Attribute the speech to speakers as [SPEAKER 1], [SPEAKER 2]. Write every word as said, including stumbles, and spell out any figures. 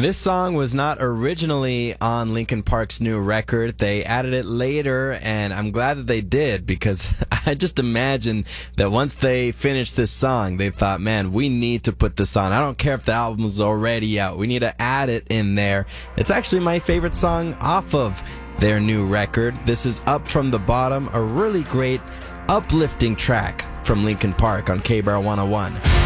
[SPEAKER 1] This song was not originally on Linkin Park's new record. They added it later, and I'm glad that they did, because I just imagine that once they finished this song, they thought, man, we need to put this on. I don't care if the album's already out. We need to add it in there. It's actually my favorite song off of their new record. This is Up From the Bottom, a really great, uplifting track from Linkin Park on K-Bar one oh one.